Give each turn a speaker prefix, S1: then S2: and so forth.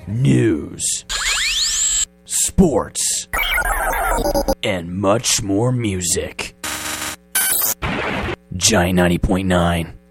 S1: news, sports, and much more music. Giant 90.9.